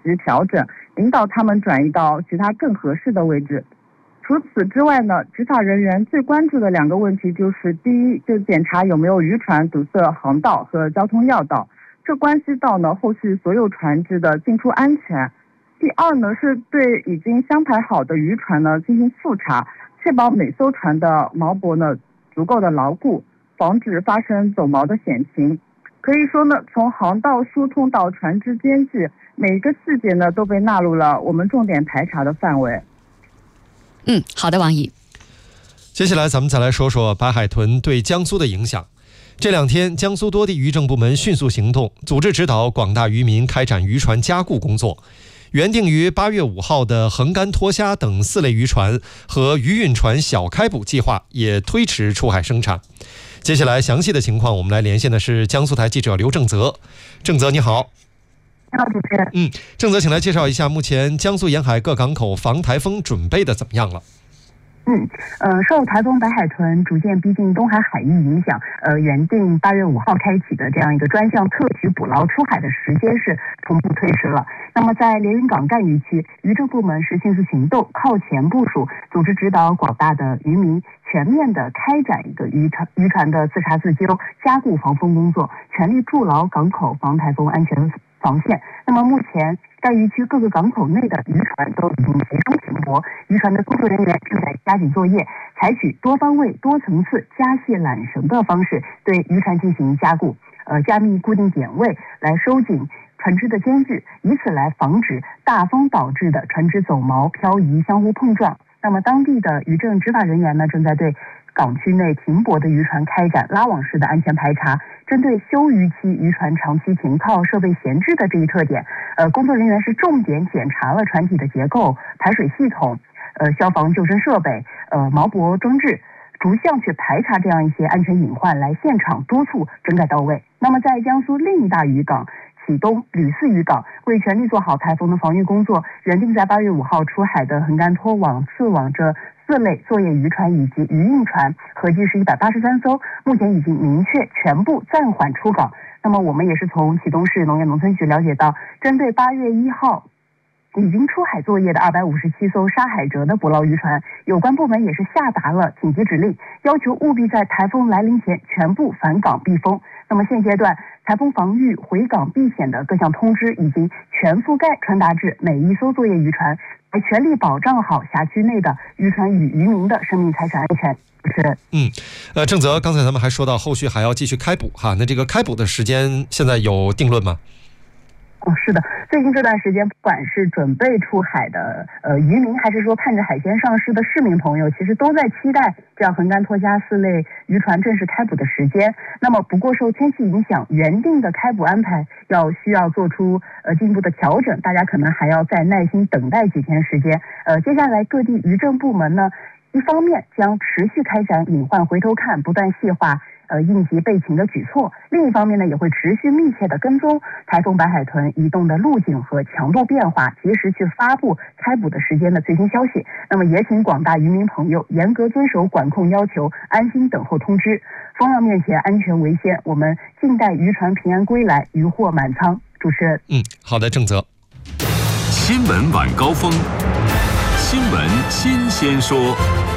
时调整，引导他们转移到其他更合适的位置。除此之外呢，执法人员最关注的2个问题就是：第一，就检查有没有渔船堵塞航道和交通要道，这关系到呢后续所有船只的进出安全。第二呢，是对已经相排好的渔船呢进行复查，确保每艘船的锚泊呢足够的牢固，防止发生走锚的险情。可以说呢，从航道疏通到船只编制，每一个细节呢都被纳入了我们重点排查的范围。 好的，王毅。 接下来咱们再来说说白海豚对江苏的影响。这2天，江苏多地渔政部门迅速行动，组织指导广大渔民开展渔船加固工作。原定于8月5号的横竿脱虾等4类渔船和渔运船小开捕计划也推迟出海生产。接下来详细的情况，我们来连线的是江苏台记者刘正泽。正泽你好。 你好，主持人。 正泽，请来介绍一下目前江苏沿海各港口防台风准备的怎么样了？ 受台风白海豚逐渐逼近东海海域影响，原定8月5号开启的这样一个专项特许捕捞出海的时间是同步推迟了。那么在连云港赣渔区，渔政部门是迅速行动，靠前部署，组织指导广大的渔民全面的开展一个渔船的自查自纠、加固防风工作，全力筑牢港口防台风安全防线。那么目前该渔区各个港口内的渔船都已经集中停泊，渔船的工作人员正在加紧作业，采取多方位、多层次加卸缆绳的方式对渔船进行加固，加密固定点位，来收紧船只的间距，以此来防止大风导致的船只走锚、漂移、相互碰撞。那么当地的渔政执法人员呢，正在对港区内停泊的渔船开展拉网式的安全排查，针对休渔期渔船长期停靠、设备闲置的这一特点，工作人员是重点检查了船体的结构、排水系统、消防救生设备、锚泊装置，逐项去排查这样一些安全隐患，来现场督促整改到位。那么在江苏另一大渔港启东吕四渔港，为全力做好台风的防御工作，原定在8月5号出海的横竿拖网、刺网这4类作业渔船以及渔运船，合计是183艘，目前已经明确全部暂缓出港。那么我们也是从启东市农业农村局了解到，针对8月1号已经出海作业的257艘沙海蜇的捕捞渔船，有关部门也是下达了紧急指令，要求务必在台风来临前全部返港避风。那么现阶段台风防御、回港避险的各项通知已经全覆盖传达至每一艘作业渔船，来全力保障好辖区内的渔船与渔民的生命财产安全。 正泽，刚才咱们还说到后续还要继续开捕哈，那这个开捕的时间现在有定论吗？ 是的，最近这段时间，不管是准备出海的渔民，还是说盼着海鲜上市的市民朋友，其实都在期待这样横竿拖虾4类渔船正式开捕的时间。那么，不过受天气影响，原定的开捕安排需要做出进一步的调整，大家可能还要再耐心等待几天时间。接下来各地渔政部门呢，一方面将持续开展隐患回头看，不断细化应急备勤的举措，另一方面呢，也会持续密切的跟踪台风白海豚移动的路径和强度变化，及时去发布开捕的时间的最新消息。那么也请广大渔民朋友严格遵守管控要求，安心等候通知。风浪面前，安全为先，我们静待渔船平安归来，渔获满仓。主持人， 好的，正泽。 新闻晚高峰，新闻新鲜说。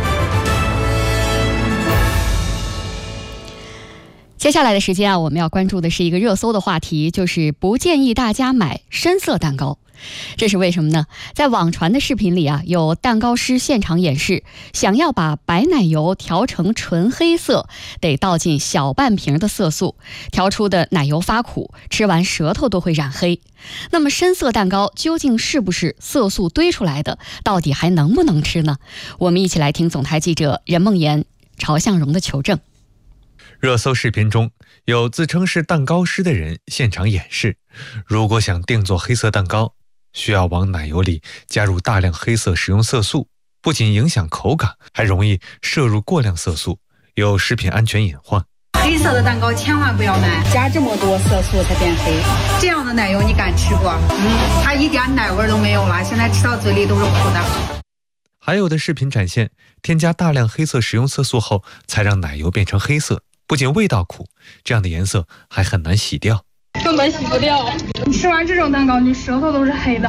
接下来的时间我们要关注的是一个热搜的话题，就是不建议大家买深色蛋糕。这是为什么呢？在网传的视频里有蛋糕师现场演示，想要把白奶油调成纯黑色，得倒进小半瓶的色素，调出的奶油发苦，吃完舌头都会染黑。那么深色蛋糕究竟是不是色素堆出来的？到底还能不能吃呢？我们一起来听总台记者任梦妍、曹向荣的求证。 热搜视频中有自称是蛋糕师的人现场演示，如果想定做黑色蛋糕，需要往奶油里加入大量黑色食用色素，不仅影响口感，还容易摄入过量色素，有食品安全隐患。 黑色的蛋糕千万不要买，加这么多色素才变黑，这样的奶油你敢吃不？它一点奶味都没有了，现在吃到嘴里都是苦的。 还有的视频展现，添加大量黑色食用色素后，才让奶油变成黑色，不仅味道苦，这样的颜色还很难洗掉， 根本洗不掉。吃完这种蛋糕，你舌头都是黑的。